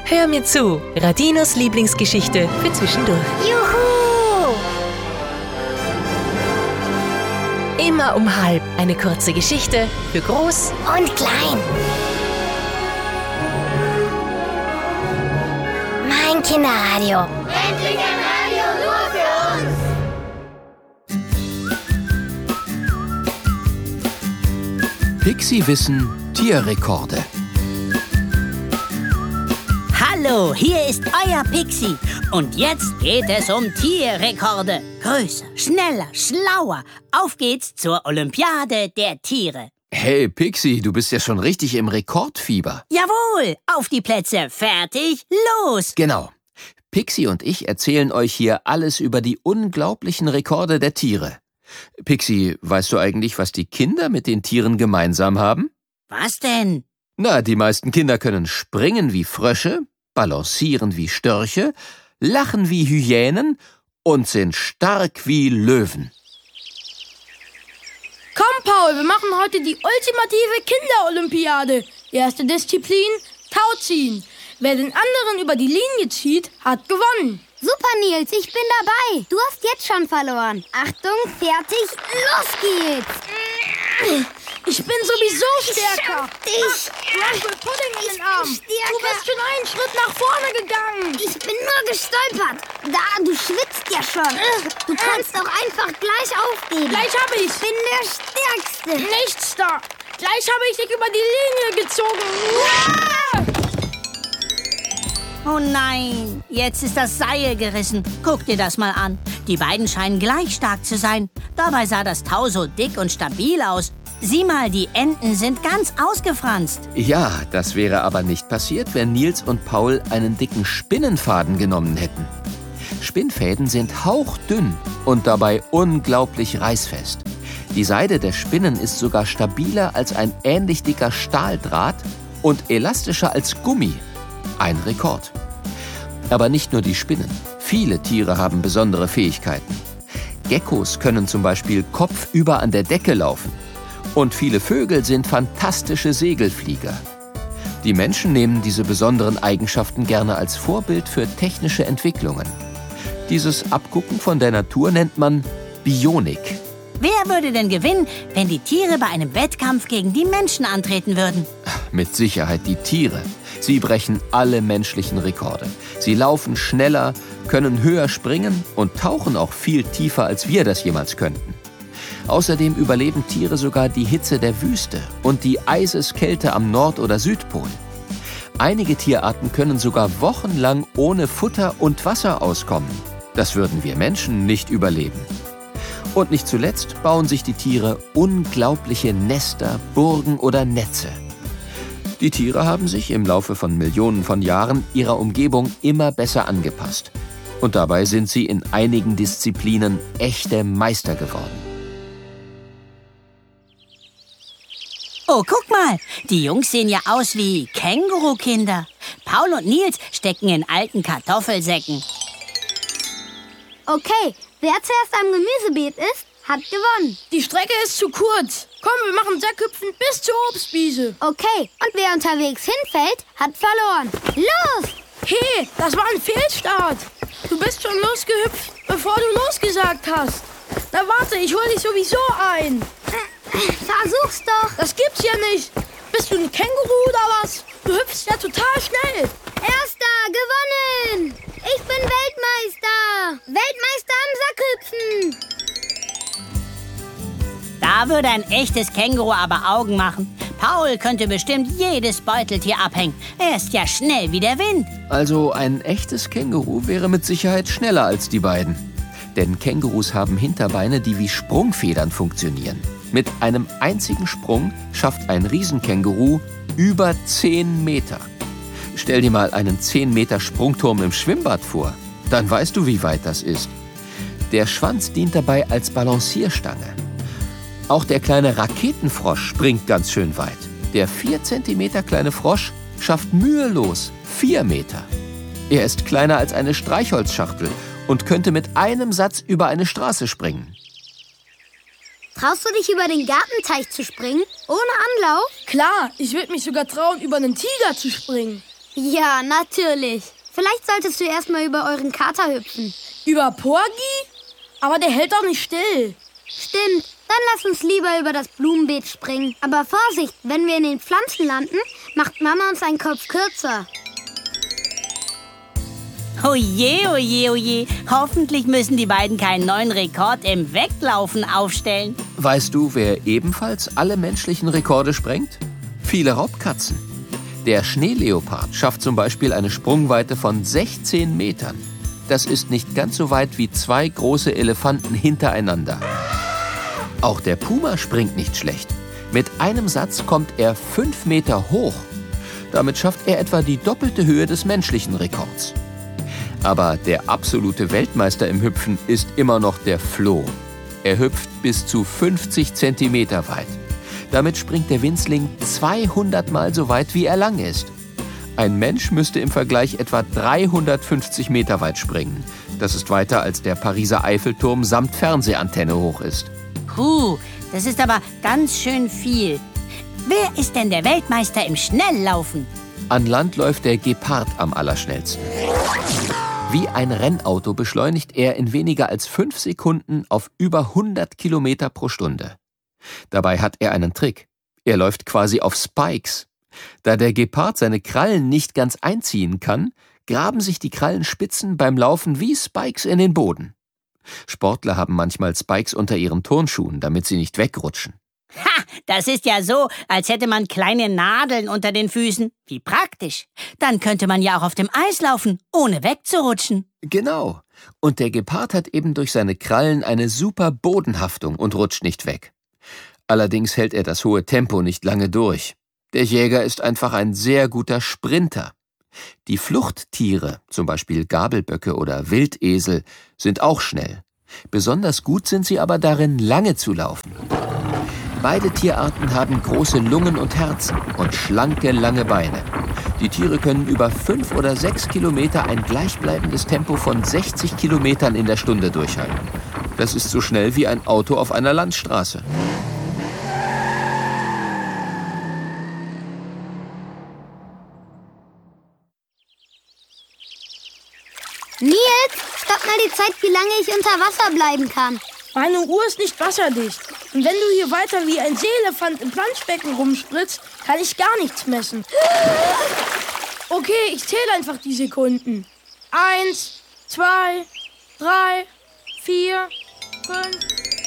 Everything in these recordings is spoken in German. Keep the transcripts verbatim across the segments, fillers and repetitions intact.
Hör mir zu, Radinos Lieblingsgeschichte für zwischendurch. Juhu! Immer um halb eine kurze Geschichte für groß Und klein. Mein Kinderradio. Endlich ein Radio nur für uns. Pixie-Wissen Tierrekorde. Hallo, hier ist euer Pixie. Und jetzt geht es um Tierrekorde. Größer, schneller, schlauer. Auf geht's zur Olympiade der Tiere. Hey Pixie, du bist ja schon richtig im Rekordfieber. Jawohl, auf die Plätze, fertig, los. Genau. Pixie und ich erzählen euch hier alles über die unglaublichen Rekorde der Tiere. Pixie, weißt du eigentlich, was die Kinder mit den Tieren gemeinsam haben? Was denn? Na, die meisten Kinder können springen wie Frösche, balancieren wie Störche, lachen wie Hyänen und sind stark wie Löwen. Komm, Paul, wir machen heute die ultimative Kinderolympiade. Erste Disziplin, Tauziehen. Wer den anderen über die Linie zieht, hat gewonnen. Super, Nils, ich bin dabei. Du hast jetzt schon verloren. Achtung, fertig, los geht's. Ich bin sowieso stärker. Dich. Du hast wohl Pudding in den Arm. stärker. Du bist schon einen Schritt nach vorne gegangen. Ich bin nur gestolpert. Da, du schwitzt ja schon. Du kannst doch einfach gleich aufgeben. Gleich habe ich's. Ich bin der Stärkste. Nichts da. Gleich habe ich dich über die Linie gezogen. Oh nein, jetzt ist das Seil gerissen. Guck dir das mal an. Die beiden scheinen gleich stark zu sein. Dabei sah das Tau so dick und stabil aus. Sieh mal, die Enden sind ganz ausgefranst. Ja, das wäre aber nicht passiert, wenn Nils und Paul einen dicken Spinnenfaden genommen hätten. Spinnfäden sind hauchdünn und dabei unglaublich reißfest. Die Seide der Spinnen ist sogar stabiler als ein ähnlich dicker Stahldraht und elastischer als Gummi. Ein Rekord. Aber nicht nur die Spinnen. Viele Tiere haben besondere Fähigkeiten. Geckos können zum Beispiel kopfüber an der Decke laufen. Und viele Vögel sind fantastische Segelflieger. Die Menschen nehmen diese besonderen Eigenschaften gerne als Vorbild für technische Entwicklungen. Dieses Abgucken von der Natur nennt man Bionik. Wer würde denn gewinnen, wenn die Tiere bei einem Wettkampf gegen die Menschen antreten würden? Mit Sicherheit die Tiere. Sie brechen alle menschlichen Rekorde. Sie laufen schneller, können höher springen und tauchen auch viel tiefer, als wir das jemals könnten. Außerdem überleben Tiere sogar die Hitze der Wüste und die Eiseskälte am Nord- oder Südpol. Einige Tierarten können sogar wochenlang ohne Futter und Wasser auskommen. Das würden wir Menschen nicht überleben. Und nicht zuletzt bauen sich die Tiere unglaubliche Nester, Burgen oder Netze. Die Tiere haben sich im Laufe von Millionen von Jahren ihrer Umgebung immer besser angepasst. Und dabei sind sie in einigen Disziplinen echte Meister geworden. Oh, guck mal, die Jungs sehen ja aus wie Känguru-Kinder. Paul und Nils stecken in alten Kartoffelsäcken. Okay, wer zuerst am Gemüsebeet ist, hat gewonnen. Die Strecke ist zu kurz. Komm, wir machen Sackhüpfen bis zur Obstwiese. Okay, und wer unterwegs hinfällt, hat verloren. Los! Hey, das war ein Fehlstart. Du bist schon losgehüpft, bevor du losgesagt hast. Na warte, ich hol dich sowieso ein. Versuch's doch. Das gibt's ja nicht. Bist du ein Känguru oder was? Du hüpfst ja total schnell. Erster, gewonnen! Ich bin Weltmeister! Weltmeister am Sackhüpfen! Da würde ein echtes Känguru aber Augen machen. Paul könnte bestimmt jedes Beuteltier abhängen. Er ist ja schnell wie der Wind. Also ein echtes Känguru wäre mit Sicherheit schneller als die beiden. Denn Kängurus haben Hinterbeine, die wie Sprungfedern funktionieren. Mit einem einzigen Sprung schafft ein Riesenkänguru über zehn Meter. Stell dir mal einen zehn Meter Sprungturm im Schwimmbad vor. Dann weißt du, wie weit das ist. Der Schwanz dient dabei als Balancierstange. Auch der kleine Raketenfrosch springt ganz schön weit. Der vier Zentimeter kleine Frosch schafft mühelos vier Meter. Er ist kleiner als eine Streichholzschachtel und könnte mit einem Satz über eine Straße springen. Traust du dich über den Gartenteich zu springen? Ohne Anlauf? Klar, ich würde mich sogar trauen, über einen Tiger zu springen. Ja, natürlich. Vielleicht solltest du erst mal über euren Kater hüpfen. Über Porgy? Aber der hält doch nicht still. Stimmt. Dann lass uns lieber über das Blumenbeet springen. Aber Vorsicht, wenn wir in den Pflanzen landen, macht Mama uns einen Kopf kürzer. Oje, oje, oje. Hoffentlich müssen die beiden keinen neuen Rekord im Weglaufen aufstellen. Weißt du, wer ebenfalls alle menschlichen Rekorde sprengt? Viele Raubkatzen. Der Schneeleopard schafft zum Beispiel eine Sprungweite von sechzehn Metern. Das ist nicht ganz so weit wie zwei große Elefanten hintereinander. Auch der Puma springt nicht schlecht. Mit einem Satz kommt er fünf Meter hoch. Damit schafft er etwa die doppelte Höhe des menschlichen Rekords. Aber der absolute Weltmeister im Hüpfen ist immer noch der Floh. Er hüpft bis zu fünfzig Zentimeter weit. Damit springt der Winzling zweihundert Mal so weit, wie er lang ist. Ein Mensch müsste im Vergleich etwa dreihundertfünfzig Meter weit springen. Das ist weiter, als der Pariser Eiffelturm samt Fernsehantenne hoch ist. Puh, das ist aber ganz schön viel. Wer ist denn der Weltmeister im Schnelllaufen? An Land läuft der Gepard am allerschnellsten. Wie ein Rennauto beschleunigt er in weniger als fünf Sekunden auf über hundert Kilometer pro Stunde. Dabei hat er einen Trick. Er läuft quasi auf Spikes. Da der Gepard seine Krallen nicht ganz einziehen kann, graben sich die Krallenspitzen beim Laufen wie Spikes in den Boden. Sportler haben manchmal Spikes unter ihren Turnschuhen, damit sie nicht wegrutschen. Ha, das ist ja so, als hätte man kleine Nadeln unter den Füßen. Wie praktisch. Dann könnte man ja auch auf dem Eis laufen, ohne wegzurutschen. Genau. Und der Gepard hat eben durch seine Krallen eine super Bodenhaftung und rutscht nicht weg. Allerdings hält er das hohe Tempo nicht lange durch. Der Jäger ist einfach ein sehr guter Sprinter. Die Fluchttiere, zum Beispiel Gabelböcke oder Wildesel, sind auch schnell. Besonders gut sind sie aber darin, lange zu laufen. Beide Tierarten haben große Lungen und Herzen und schlanke, lange Beine. Die Tiere können über fünf oder sechs Kilometer ein gleichbleibendes Tempo von sechzig Kilometern in der Stunde durchhalten. Das ist so schnell wie ein Auto auf einer Landstraße. Nils, stopp mal die Zeit, wie lange ich unter Wasser bleiben kann. Meine Uhr ist nicht wasserdicht. Und wenn du hier weiter wie ein Seeelefant im Planschbecken rumspritzt, kann ich gar nichts messen. Okay, ich zähle einfach die Sekunden. Eins, zwei, drei, vier, fünf...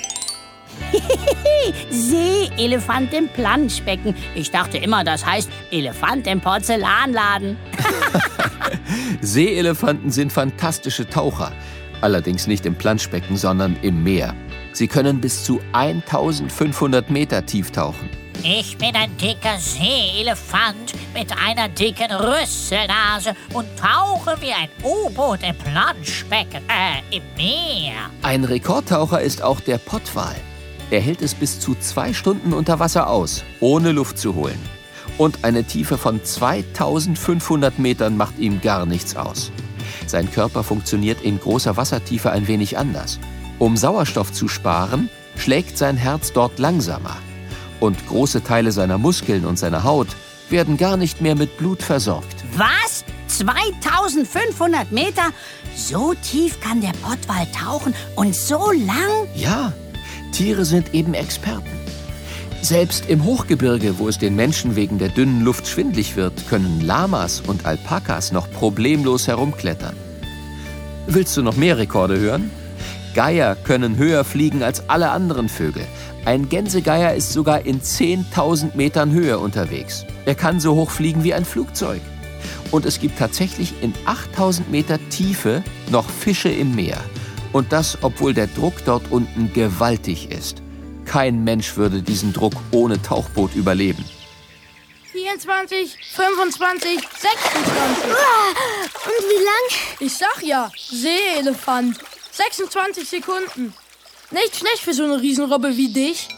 Seeelefant im Planschbecken. Ich dachte immer, das heißt Elefant im Porzellanladen. Seeelefanten sind fantastische Taucher. Allerdings nicht im Planschbecken, sondern im Meer. Sie können bis zu eintausendfünfhundert Meter tief tauchen. Ich bin ein dicker Seeelefant mit einer dicken Rüsselnase und tauche wie ein U-Boot im Planschbecken, äh, im Meer. Ein Rekordtaucher ist auch der Pottwal. Er hält es bis zu zwei Stunden unter Wasser aus, ohne Luft zu holen. Und eine Tiefe von zweitausendfünfhundert Metern macht ihm gar nichts aus. Sein Körper funktioniert in großer Wassertiefe ein wenig anders. Um Sauerstoff zu sparen, schlägt sein Herz dort langsamer. Und große Teile seiner Muskeln und seiner Haut werden gar nicht mehr mit Blut versorgt. Was? zweitausendfünfhundert Meter? So tief kann der Pottwal tauchen und so lang? Ja, Tiere sind eben Experten. Selbst im Hochgebirge, wo es den Menschen wegen der dünnen Luft schwindlig wird, können Lamas und Alpakas noch problemlos herumklettern. Willst du noch mehr Rekorde hören? Geier können höher fliegen als alle anderen Vögel. Ein Gänsegeier ist sogar in zehntausend Metern Höhe unterwegs. Er kann so hoch fliegen wie ein Flugzeug. Und es gibt tatsächlich in achttausend Meter Tiefe noch Fische im Meer. Und das, obwohl der Druck dort unten gewaltig ist. Kein Mensch würde diesen Druck ohne Tauchboot überleben. vierundzwanzig, fünfundzwanzig, sechsundzwanzig. Und wie lang? Ich sag ja, Seeelefant. sechsundzwanzig Sekunden. Nicht schlecht für so eine Riesenrobbe wie dich.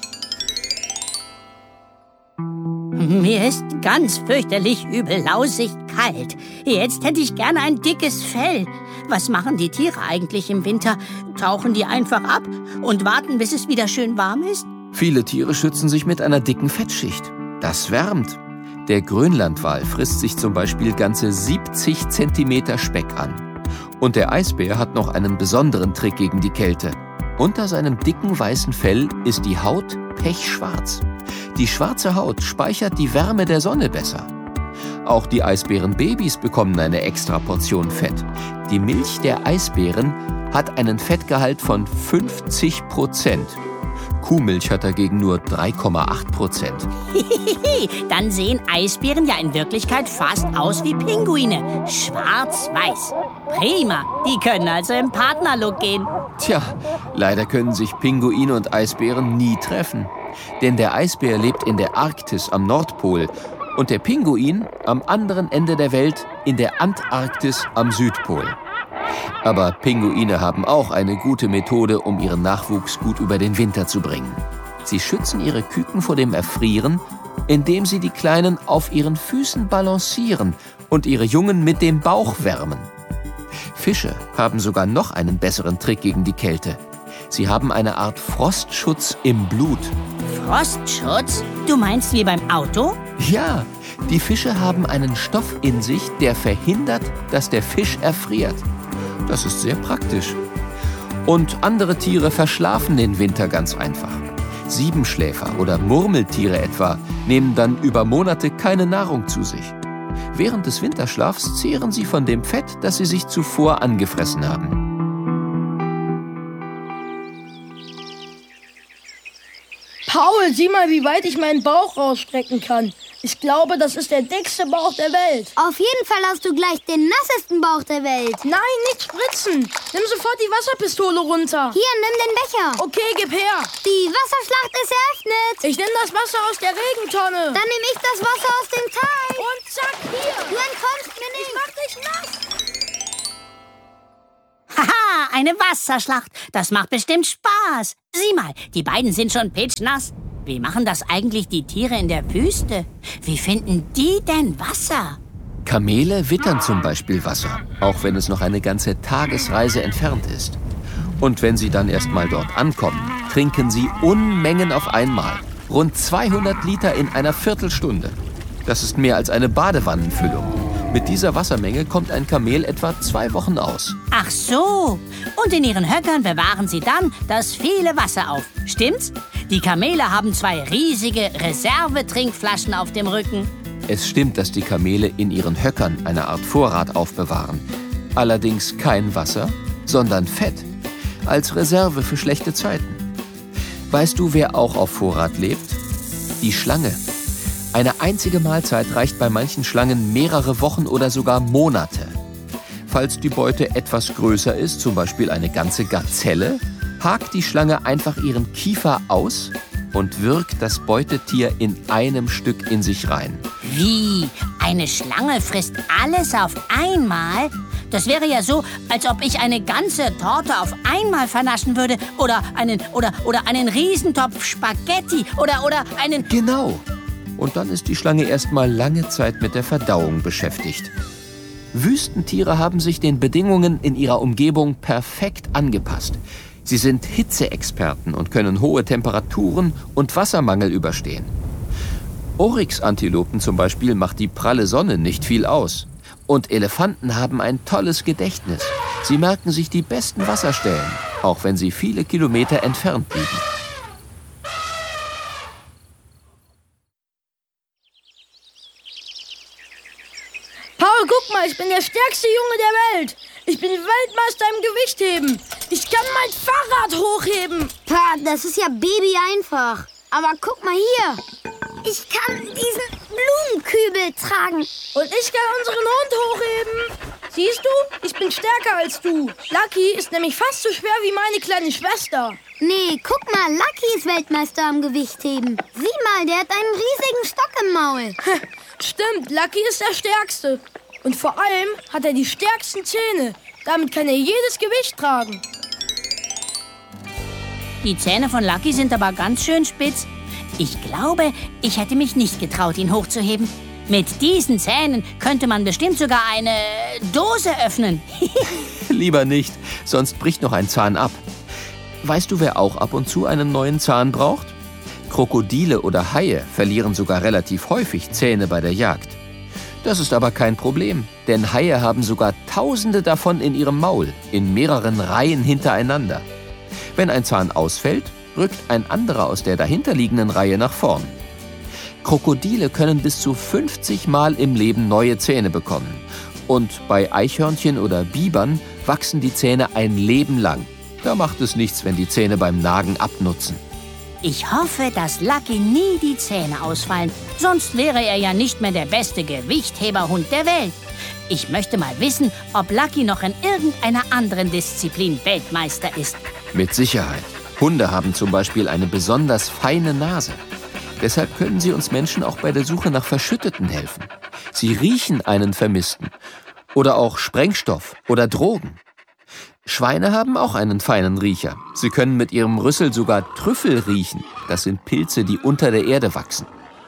Mir ist ganz fürchterlich übel, lausig, kalt. Jetzt hätte ich gerne ein dickes Fell. Was machen die Tiere eigentlich im Winter? Tauchen die einfach ab und warten, bis es wieder schön warm ist? Viele Tiere schützen sich mit einer dicken Fettschicht. Das wärmt. Der Grönlandwal frisst sich zum Beispiel ganze siebzig Zentimeter Speck an. Und der Eisbär hat noch einen besonderen Trick gegen die Kälte. Unter seinem dicken weißen Fell ist die Haut pechschwarz. Die schwarze Haut speichert die Wärme der Sonne besser. Auch die Eisbärenbabys bekommen eine extra Portion Fett. Die Milch der Eisbären hat einen Fettgehalt von fünfzig Prozent. Kuhmilch hat dagegen nur drei Komma acht Prozent. Dann sehen Eisbären ja in Wirklichkeit fast aus wie Pinguine. Schwarz-weiß. Prima, die können also im Partnerlook gehen. Tja, leider können sich Pinguine und Eisbären nie treffen. Denn der Eisbär lebt in der Arktis am Nordpol und der Pinguin am anderen Ende der Welt in der Antarktis am Südpol. Aber Pinguine haben auch eine gute Methode, um ihren Nachwuchs gut über den Winter zu bringen. Sie schützen ihre Küken vor dem Erfrieren, indem sie die Kleinen auf ihren Füßen balancieren und ihre Jungen mit dem Bauch wärmen. Fische haben sogar noch einen besseren Trick gegen die Kälte. Sie haben eine Art Frostschutz im Blut. Frostschutz? Du meinst wie beim Auto? Ja, die Fische haben einen Stoff in sich, der verhindert, dass der Fisch erfriert. Das ist sehr praktisch. Und andere Tiere verschlafen den Winter ganz einfach. Siebenschläfer oder Murmeltiere etwa nehmen dann über Monate keine Nahrung zu sich. Während des Winterschlafs zehren sie von dem Fett, das sie sich zuvor angefressen haben. Paul, sieh mal, wie weit ich meinen Bauch rausstrecken kann. Ich glaube, das ist der dickste Bauch der Welt. Auf jeden Fall hast du gleich den nassesten Bauch der Welt. Nein, nicht spritzen. Nimm sofort die Wasserpistole runter. Hier, nimm den Becher. Okay, gib her. Die Wasserschlacht ist eröffnet. Ich nehme das Wasser aus der Regentonne. Dann nehme ich das Wasser aus dem Teich. Und zack, hier. Du entkommst mir nicht. Ich mach dich nass. Haha, eine Wasserschlacht. Das macht bestimmt Spaß. Sieh mal, die beiden sind schon pitschnass. Wie machen das eigentlich die Tiere in der Wüste? Wie finden die denn Wasser? Kamele wittern zum Beispiel Wasser, auch wenn es noch eine ganze Tagesreise entfernt ist. Und wenn sie dann erst mal dort ankommen, trinken sie Unmengen auf einmal. Rund zweihundert Liter in einer Viertelstunde. Das ist mehr als eine Badewannenfüllung. Mit dieser Wassermenge kommt ein Kamel etwa zwei Wochen aus. Ach so. Und in ihren Höckern bewahren sie dann das viele Wasser auf. Stimmt's? Die Kamele haben zwei riesige Reservetrinkflaschen auf dem Rücken. Es stimmt, dass die Kamele in ihren Höckern eine Art Vorrat aufbewahren. Allerdings kein Wasser, sondern Fett. Als Reserve für schlechte Zeiten. Weißt du, wer auch auf Vorrat lebt? Die Schlange. Eine einzige Mahlzeit reicht bei manchen Schlangen mehrere Wochen oder sogar Monate. Falls die Beute etwas größer ist, zum Beispiel eine ganze Gazelle, hakt die Schlange einfach ihren Kiefer aus und wirkt das Beutetier in einem Stück in sich rein. Wie? Eine Schlange frisst alles auf einmal? Das wäre ja so, als ob ich eine ganze Torte auf einmal vernaschen würde. Oder einen, oder, oder einen Riesentopf Spaghetti. Oder, oder einen... Genau. Und dann ist die Schlange erst mal lange Zeit mit der Verdauung beschäftigt. Wüstentiere haben sich den Bedingungen in ihrer Umgebung perfekt angepasst. Sie sind Hitzeexperten und können hohe Temperaturen und Wassermangel überstehen. Oryx-Antilopen zum Beispiel macht die pralle Sonne nicht viel aus. Und Elefanten haben ein tolles Gedächtnis. Sie merken sich die besten Wasserstellen, auch wenn sie viele Kilometer entfernt liegen. Paul, guck mal, ich bin der stärkste Junge der Welt. Ich bin Weltmeister im Gewichtheben. Ich kann mein Fahrrad hochheben. Pa, das ist ja baby einfach. Aber guck mal hier. Ich kann diesen Blumenkübel tragen. Und ich kann unseren Hund hochheben. Siehst du? Ich bin stärker als du. Lucky ist nämlich fast so schwer wie meine kleine Schwester. Nee, guck mal, Lucky ist Weltmeister am Gewichtheben. Sieh mal, der hat einen riesigen Stock im Maul. Stimmt, Lucky ist der Stärkste. Und vor allem hat er die stärksten Zähne. Damit kann er jedes Gewicht tragen. Die Zähne von Lucky sind aber ganz schön spitz. Ich glaube, ich hätte mich nicht getraut, ihn hochzuheben. Mit diesen Zähnen könnte man bestimmt sogar eine Dose öffnen. Lieber nicht, sonst bricht noch ein Zahn ab. Weißt du, wer auch ab und zu einen neuen Zahn braucht? Krokodile oder Haie verlieren sogar relativ häufig Zähne bei der Jagd. Das ist aber kein Problem, denn Haie haben sogar Tausende davon in ihrem Maul, in mehreren Reihen hintereinander. Wenn ein Zahn ausfällt, rückt ein anderer aus der dahinterliegenden Reihe nach vorn. Krokodile können bis zu fünfzig Mal im Leben neue Zähne bekommen. Und bei Eichhörnchen oder Bibern wachsen die Zähne ein Leben lang. Da macht es nichts, wenn die Zähne beim Nagen abnutzen. Ich hoffe, dass Lucky nie die Zähne ausfallen. Sonst wäre er ja nicht mehr der beste Gewichtheberhund der Welt. Ich möchte mal wissen, ob Lucky noch in irgendeiner anderen Disziplin Weltmeister ist. Mit Sicherheit. Hunde haben zum Beispiel eine besonders feine Nase. Deshalb können sie uns Menschen auch bei der Suche nach Verschütteten helfen. Sie riechen einen Vermissten. Oder auch Sprengstoff oder Drogen. Schweine haben auch einen feinen Riecher. Sie können mit ihrem Rüssel sogar Trüffel riechen. Das sind Pilze, die unter der Erde wachsen.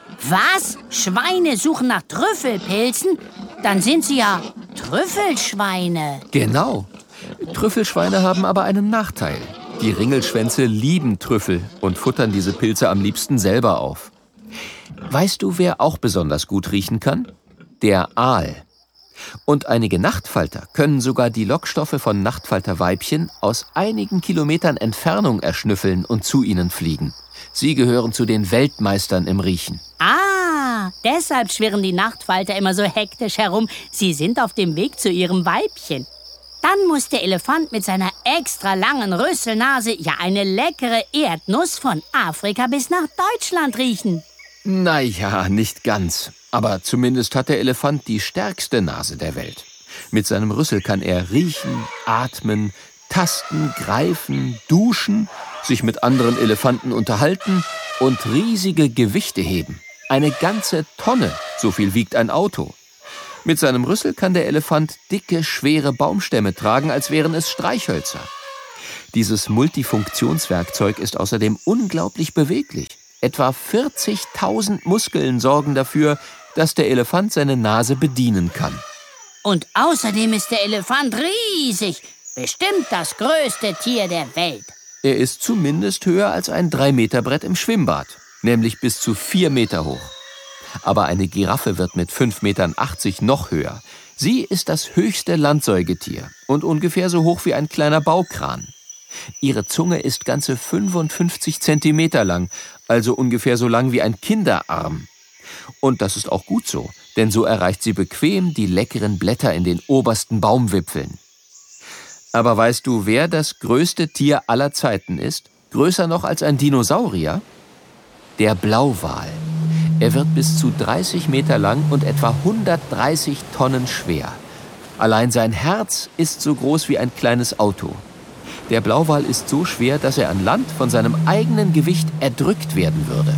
Was? Schweine suchen nach Trüffelpilzen? Dann sind sie ja Trüffelschweine. Genau. Trüffelschweine haben aber einen Nachteil. Die Ringelschwänze lieben Trüffel und futtern diese Pilze am liebsten selber auf. Weißt du, wer auch besonders gut riechen kann? Der Aal. Und einige Nachtfalter können sogar die Lockstoffe von Nachtfalterweibchen aus einigen Kilometern Entfernung erschnüffeln und zu ihnen fliegen. Sie gehören zu den Weltmeistern im Riechen. Ah, deshalb schwirren die Nachtfalter immer so hektisch herum. Sie sind auf dem Weg zu ihrem Weibchen. Dann muss der Elefant mit seiner extra langen Rüsselnase ja eine leckere Erdnuss von Afrika bis nach Deutschland riechen. Naja, nicht ganz. Aber zumindest hat der Elefant die stärkste Nase der Welt. Mit seinem Rüssel kann er riechen, atmen, tasten, greifen, duschen, sich mit anderen Elefanten unterhalten und riesige Gewichte heben. Eine ganze Tonne, so viel wiegt ein Auto. Mit seinem Rüssel kann der Elefant dicke, schwere Baumstämme tragen, als wären es Streichhölzer. Dieses Multifunktionswerkzeug ist außerdem unglaublich beweglich. Etwa vierzigtausend Muskeln sorgen dafür, dass der Elefant seine Nase bedienen kann. Und außerdem ist der Elefant riesig. Bestimmt das größte Tier der Welt. Er ist zumindest höher als ein drei Meter Brett im Schwimmbad, nämlich bis zu vier Meter hoch. Aber eine Giraffe wird mit fünf Meter achtzig noch höher. Sie ist das höchste Landsäugetier und ungefähr so hoch wie ein kleiner Baukran. Ihre Zunge ist ganze fünfundfünfzig Zentimeter lang, also ungefähr so lang wie ein Kinderarm. Und das ist auch gut so, denn so erreicht sie bequem die leckeren Blätter in den obersten Baumwipfeln. Aber weißt du, wer das größte Tier aller Zeiten ist? Größer noch als ein Dinosaurier? Der Blauwal. Er wird bis zu dreißig Meter lang und etwa hundertdreißig Tonnen schwer. Allein sein Herz ist so groß wie ein kleines Auto. Der Blauwal ist so schwer, dass er an Land von seinem eigenen Gewicht erdrückt werden würde.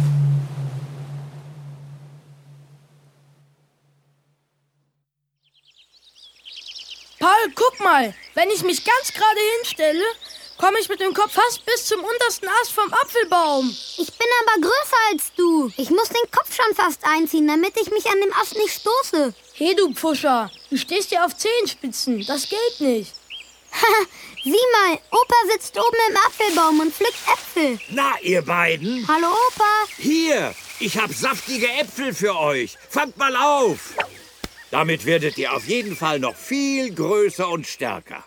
Paul, guck mal, wenn ich mich ganz gerade hinstelle, komme ich mit dem Kopf fast bis zum untersten Ast vom Apfelbaum. Ich bin aber größer als du. Ich muss den Kopf schon fast einziehen, damit ich mich an dem Ast nicht stoße. Hey, du Pfuscher, du stehst ja auf Zehenspitzen. Das geht nicht. Sieh mal, Opa sitzt oben im Apfelbaum und pflückt Äpfel. Na, ihr beiden? Hallo, Opa. Hier, ich hab saftige Äpfel für euch. Fangt mal auf. Damit werdet ihr auf jeden Fall noch viel größer und stärker.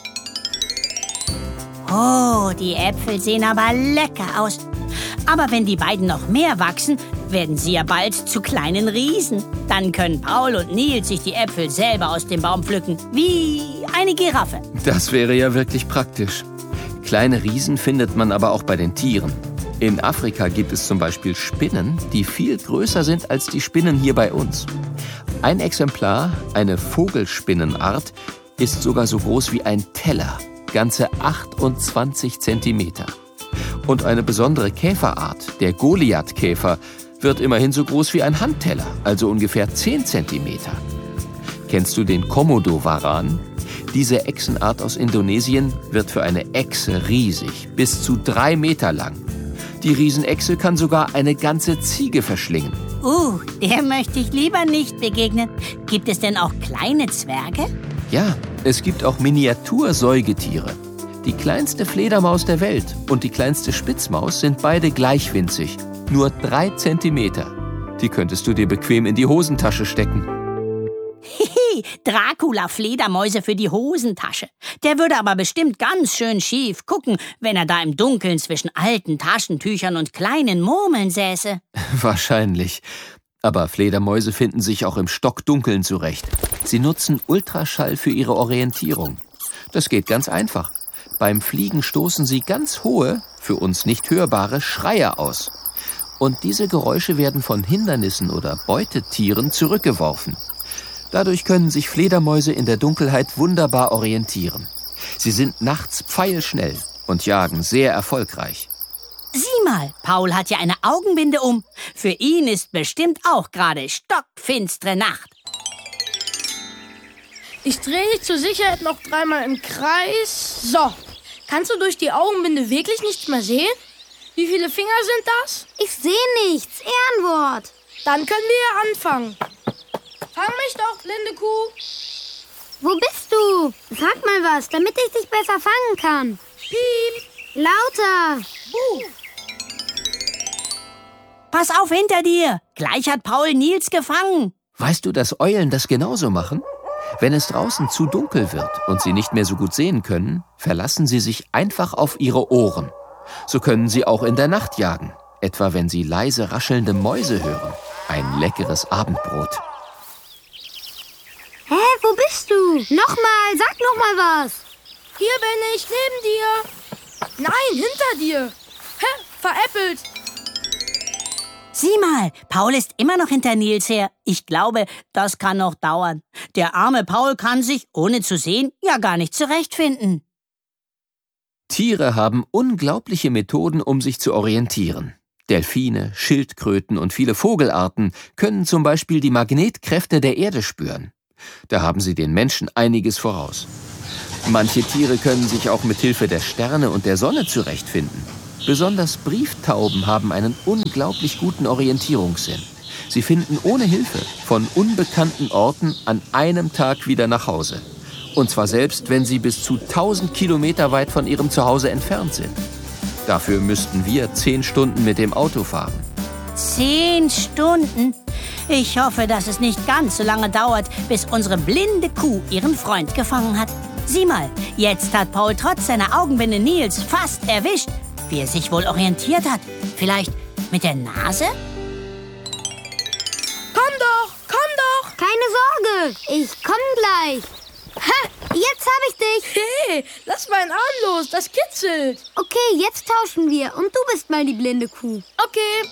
Oh, die Äpfel sehen aber lecker aus. Aber wenn die beiden noch mehr wachsen, werden sie ja bald zu kleinen Riesen. Dann können Paul und Nils sich die Äpfel selber aus dem Baum pflücken, wie eine Giraffe. Das wäre ja wirklich praktisch. Kleine Riesen findet man aber auch bei den Tieren. In Afrika gibt es zum Beispiel Spinnen, die viel größer sind als die Spinnen hier bei uns. Ein Exemplar, eine Vogelspinnenart, ist sogar so groß wie ein Teller, ganze achtundzwanzig Zentimeter. Und eine besondere Käferart, der Goliathkäfer, wird immerhin so groß wie ein Handteller, also ungefähr zehn Zentimeter. Kennst du den Komodo-Varan? Diese Echsenart aus Indonesien wird für eine Echse riesig, bis zu drei Meter lang. Die Riesenechse kann sogar eine ganze Ziege verschlingen. Uh, der möchte ich lieber nicht begegnen. Gibt es denn auch kleine Zwerge? Ja, es gibt auch Miniatursäugetiere. Die kleinste Fledermaus der Welt und die kleinste Spitzmaus sind beide gleich winzig. Nur drei Zentimeter. Die könntest du dir bequem in die Hosentasche stecken. Hihi, Dracula-Fledermäuse für die Hosentasche. Der würde aber bestimmt ganz schön schief gucken, wenn er da im Dunkeln zwischen alten Taschentüchern und kleinen Murmeln säße. Wahrscheinlich. Aber Fledermäuse finden sich auch im Stockdunkeln zurecht. Sie nutzen Ultraschall für ihre Orientierung. Das geht ganz einfach. Beim Fliegen stoßen sie ganz hohe, für uns nicht hörbare Schreie aus. Und diese Geräusche werden von Hindernissen oder Beutetieren zurückgeworfen. Dadurch können sich Fledermäuse in der Dunkelheit wunderbar orientieren. Sie sind nachts pfeilschnell und jagen sehr erfolgreich. Sieh mal, Paul hat ja eine Augenbinde um. Für ihn ist bestimmt auch gerade stockfinstere Nacht. Ich drehe dich zur Sicherheit noch dreimal im Kreis. So, kannst du durch die Augenbinde wirklich nichts mehr sehen? Wie viele Finger sind das? Ich sehe nichts. Ehrenwort. Dann können wir ja anfangen. Fang mich doch, blinde Kuh. Wo bist du? Sag mal was, damit ich dich besser fangen kann. Piep. Lauter. Buh. Pass auf hinter dir. Gleich hat Paul Nils gefangen. Weißt du, dass Eulen das genauso machen? Wenn es draußen zu dunkel wird und sie nicht mehr so gut sehen können, verlassen sie sich einfach auf ihre Ohren. So können sie auch in der Nacht jagen, etwa wenn sie leise raschelnde Mäuse hören. Ein leckeres Abendbrot. Hä, wo bist du? Nochmal, sag nochmal was. Hier bin ich, neben dir. Nein, hinter dir. Hä, veräppelt. Sieh mal, Paul ist immer noch hinter Nils her. Ich glaube, das kann noch dauern. Der arme Paul kann sich, ohne zu sehen, ja gar nicht zurechtfinden. Tiere haben unglaubliche Methoden, um sich zu orientieren. Delfine, Schildkröten und viele Vogelarten können zum Beispiel die Magnetkräfte der Erde spüren. Da haben sie den Menschen einiges voraus. Manche Tiere können sich auch mit Hilfe der Sterne und der Sonne zurechtfinden. Besonders Brieftauben haben einen unglaublich guten Orientierungssinn. Sie finden ohne Hilfe von unbekannten Orten an einem Tag wieder nach Hause. Und zwar selbst, wenn sie bis zu tausend Kilometer weit von ihrem Zuhause entfernt sind. Dafür müssten wir zehn Stunden mit dem Auto fahren. Zehn Stunden? Ich hoffe, dass es nicht ganz so lange dauert, bis unsere blinde Kuh ihren Freund gefangen hat. Sieh mal, jetzt hat Paul trotz seiner Augenbinde Nils fast erwischt. Wie er sich wohl orientiert hat. Vielleicht mit der Nase? Komm doch, komm doch. Keine Sorge, ich komm gleich. Ha, jetzt hab ich dich. Hey, lass meinen Arm los, das kitzelt. Okay, jetzt tauschen wir und du bist mal die blinde Kuh. Okay.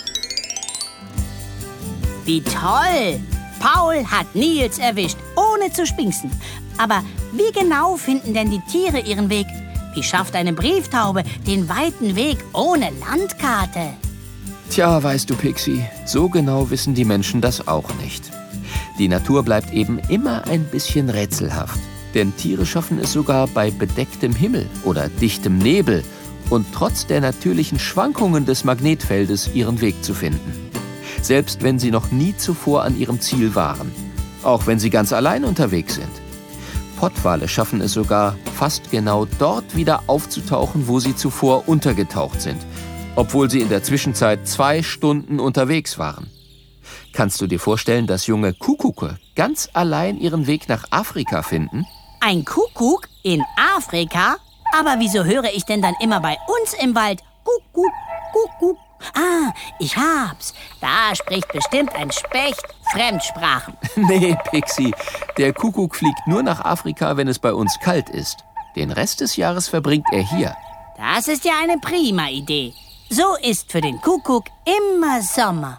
Wie toll! Paul hat Nils erwischt, ohne zu spinksen. Aber wie genau finden denn die Tiere ihren Weg? Wie schafft eine Brieftaube den weiten Weg ohne Landkarte? Tja, weißt du, Pixie, so genau wissen die Menschen das auch nicht. Die Natur bleibt eben immer ein bisschen rätselhaft. Denn Tiere schaffen es sogar bei bedecktem Himmel oder dichtem Nebel und trotz der natürlichen Schwankungen des Magnetfeldes ihren Weg zu finden. Selbst wenn sie noch nie zuvor an ihrem Ziel waren. Auch wenn sie ganz allein unterwegs sind. Pottwale schaffen es sogar, fast genau dort wieder aufzutauchen, wo sie zuvor untergetaucht sind, obwohl sie in der Zwischenzeit zwei Stunden unterwegs waren. Kannst du dir vorstellen, dass junge Kuckucke ganz allein ihren Weg nach Afrika finden? Ein Kuckuck in Afrika? Aber wieso höre ich denn dann immer bei uns im Wald Kuckuck, Kuckuck? Ah, ich hab's. Da spricht bestimmt ein Specht Fremdsprachen. Nee, Pixie, der Kuckuck fliegt nur nach Afrika, wenn es bei uns kalt ist. Den Rest des Jahres verbringt er hier. Das ist ja eine prima Idee. So ist für den Kuckuck immer Sommer.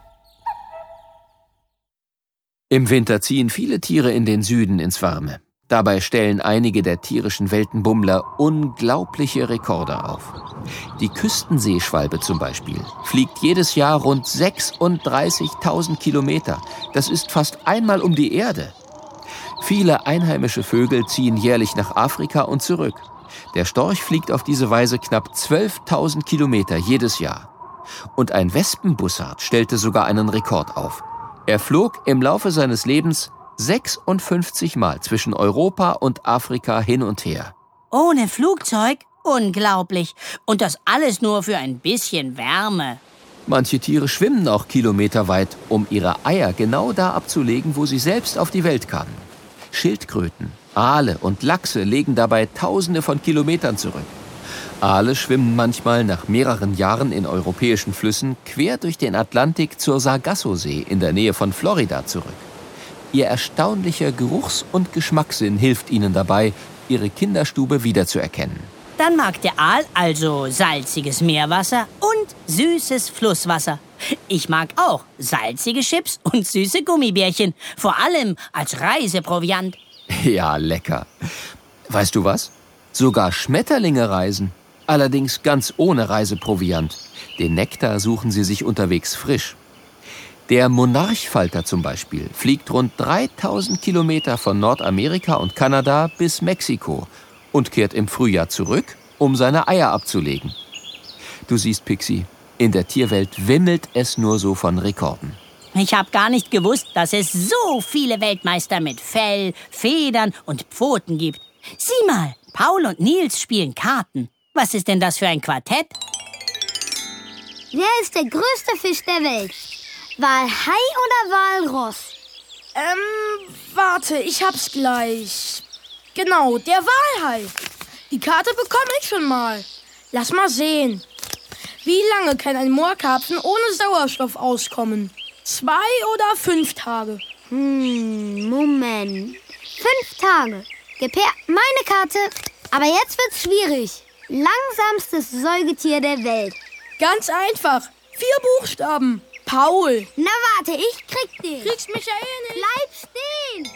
Im Winter ziehen viele Tiere in den Süden ins Warme. Dabei stellen einige der tierischen Weltenbummler unglaubliche Rekorde auf. Die Küstenseeschwalbe zum Beispiel fliegt jedes Jahr rund sechsunddreißigtausend Kilometer. Das ist fast einmal um die Erde. Viele einheimische Vögel ziehen jährlich nach Afrika und zurück. Der Storch fliegt auf diese Weise knapp zwölftausend Kilometer jedes Jahr. Und ein Wespenbussard stellte sogar einen Rekord auf. Er flog im Laufe seines Lebens sechsundfünfzig Mal zwischen Europa und Afrika hin und her. Ohne Flugzeug? Unglaublich. Und das alles nur für ein bisschen Wärme. Manche Tiere schwimmen auch kilometerweit, um ihre Eier genau da abzulegen, wo sie selbst auf die Welt kamen. Schildkröten, Aale und Lachse legen dabei Tausende von Kilometern zurück. Aale schwimmen manchmal nach mehreren Jahren in europäischen Flüssen quer durch den Atlantik zur Sargassosee in der Nähe von Florida zurück. Ihr erstaunlicher Geruchs- und Geschmackssinn hilft ihnen dabei, ihre Kinderstube wiederzuerkennen. Dann mag der Aal also salziges Meerwasser und süßes Flusswasser. Ich mag auch salzige Chips und süße Gummibärchen, vor allem als Reiseproviant. Ja, lecker. Weißt du was? Sogar Schmetterlinge reisen. Allerdings ganz ohne Reiseproviant. Den Nektar suchen sie sich unterwegs frisch. Der Monarchfalter zum Beispiel fliegt rund dreitausend Kilometer von Nordamerika und Kanada bis Mexiko und kehrt im Frühjahr zurück, um seine Eier abzulegen. Du siehst, Pixie, in der Tierwelt wimmelt es nur so von Rekorden. Ich habe gar nicht gewusst, dass es so viele Weltmeister mit Fell, Federn und Pfoten gibt. Sieh mal, Paul und Nils spielen Karten. Was ist denn das für ein Quartett? Wer ist der größte Fisch der Welt? Walhai oder Walross? Ähm, warte, ich hab's gleich. Genau, der Walhai. Die Karte bekomme ich schon mal. Lass mal sehen. Wie lange kann ein Moorkarpfen ohne Sauerstoff auskommen? Zwei oder fünf Tage? Hm, Moment. Fünf Tage. Gib her meine Karte. Aber jetzt wird's schwierig. Langsamstes Säugetier der Welt. Ganz einfach. Vier Buchstaben. Paul. Na warte, ich krieg den. Kriegst mich ja eh nicht.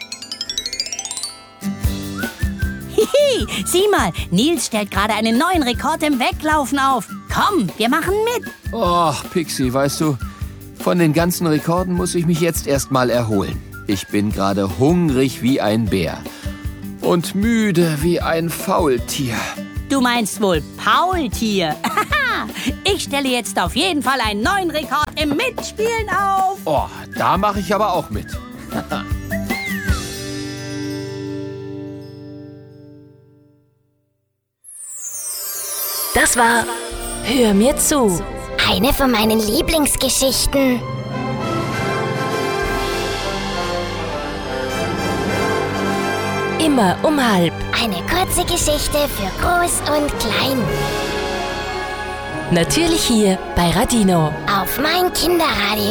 Bleib stehen. Hihi, sieh mal, Nils stellt gerade einen neuen Rekord im Weglaufen auf. Komm, wir machen mit. Oh, Pixie, weißt du, von den ganzen Rekorden muss ich mich jetzt erst mal erholen. Ich bin gerade hungrig wie ein Bär und müde wie ein Faultier. Du meinst wohl Paultier. Ich stelle jetzt auf jeden Fall einen neuen Rekord im Mitspielen auf. Oh, da mache ich aber auch mit. Das war Hör mir zu. Eine von meinen Lieblingsgeschichten. Immer um halb. Eine kurze Geschichte für Groß und Klein. Natürlich hier bei Radino. Auf mein Kinderradio.